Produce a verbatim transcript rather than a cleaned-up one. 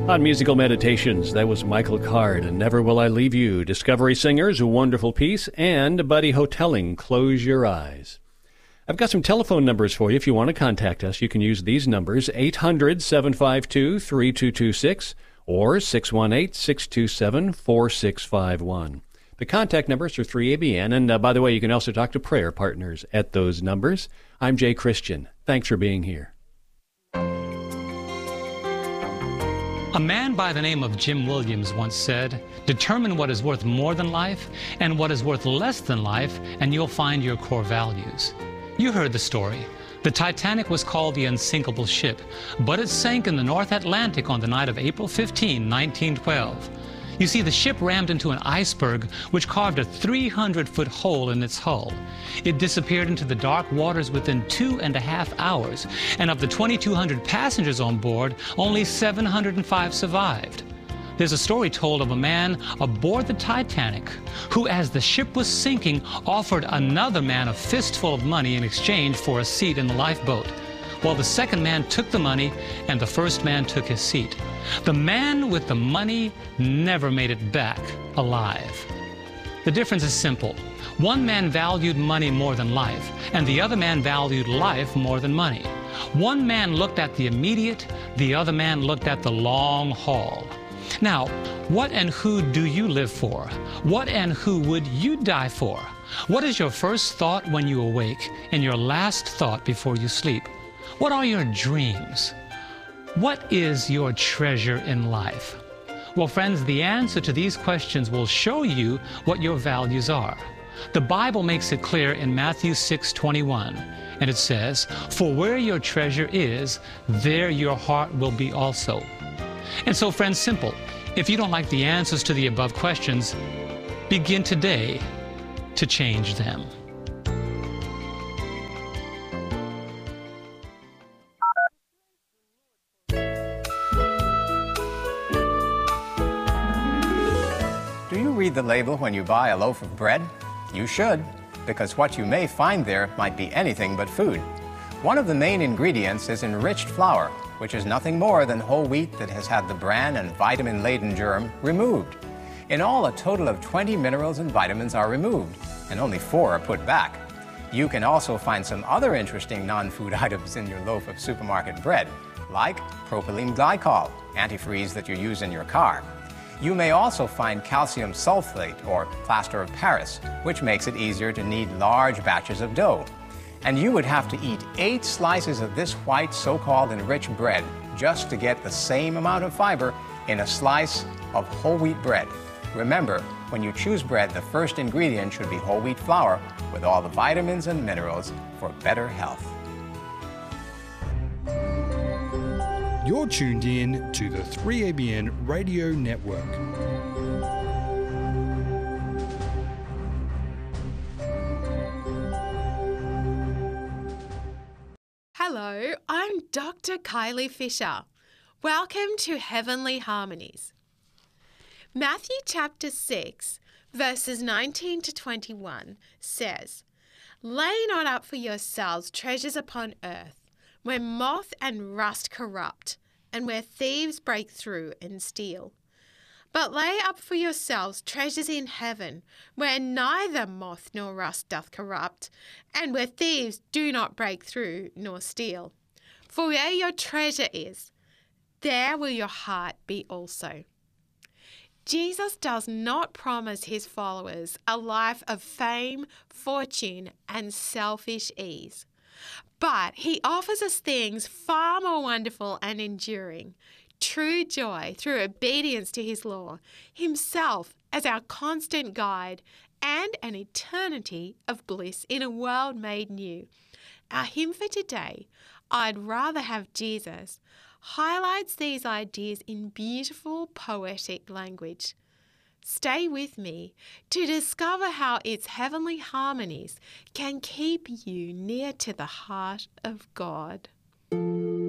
On Musical Meditations, that was Michael Card and Never Will I Leave You, Discovery Singers, A Wonderful Peace, and Buddy Hotelling, Close Your Eyes. I've got some telephone numbers for you. If you want to contact us, you can use these numbers, eight hundred, seven five two, three two two six or six one eight, six two seven, four six five one. The contact numbers are three A B N, and uh, by the way, you can also talk to prayer partners at those numbers. I'm Jay Christian. Thanks for being here. A man by the name of Jim Williams once said, "Determine what is worth more than life and what is worth less than life, and you'll find your core values." You heard the story. The Titanic was called the unsinkable ship, but it sank in the North Atlantic on the night of April fifteenth, nineteen twelve. You see, the ship rammed into an iceberg which carved a three hundred foot hole in its hull. It disappeared into the dark waters within two and a half hours, and of the twenty-two hundred passengers on board, only seven hundred five survived. There's a story told of a man aboard the Titanic who, as the ship was sinking, offered another man a fistful of money in exchange for a seat in the lifeboat. Well, the second man took the money and the first man took his seat. The man with the money never made it back alive. The difference is simple. One man valued money more than life, and the other man valued life more than money. One man looked at the immediate, the other man looked at the long haul. Now, what and who do you live for? What and who would you die for? What is your first thought when you awake and your last thought before you sleep? What are your dreams? What is your treasure in life? Well, friends, the answer to these questions will show you what your values are. The Bible makes it clear in Matthew six twenty-one, and it says, "For where your treasure is, there your heart will be also." And so, friends, simple. If you don't like the answers to the above questions, begin today to change them. Do you read the label when you buy a loaf of bread? You should, because what you may find there might be anything but food. One of the main ingredients is enriched flour, which is nothing more than whole wheat that has had the bran and vitamin-laden germ removed. In all, a total of twenty minerals and vitamins are removed, and only four are put back. You can also find some other interesting non-food items in your loaf of supermarket bread, like propylene glycol, antifreeze that you use in your car. You may also find calcium sulfate, or plaster of Paris, which makes it easier to knead large batches of dough. And you would have to eat eight slices of this white so-called enriched bread just to get the same amount of fiber in a slice of whole wheat bread. Remember, when you choose bread, the first ingredient should be whole wheat flour with all the vitamins and minerals for better health. You're tuned in to the three A B N Radio Network. Hello, I'm Doctor Kylie Fisher. Welcome to Heavenly Harmonies. Matthew chapter six, verses nineteen to twenty-one says, "Lay not up for yourselves treasures upon earth, where moth and rust corrupt, and where thieves break through and steal. But lay up for yourselves treasures in heaven, where neither moth nor rust doth corrupt, and where thieves do not break through nor steal. For where your treasure is, there will your heart be also." Jesus does not promise his followers a life of fame, fortune, and selfish ease. But he offers us things far more wonderful and enduring, true joy through obedience to his law, himself as our constant guide, and an eternity of bliss in a world made new. Our hymn for today, "I'd Rather Have Jesus," highlights these ideas in beautiful poetic language. Stay with me to discover how its heavenly harmonies can keep you near to the heart of God.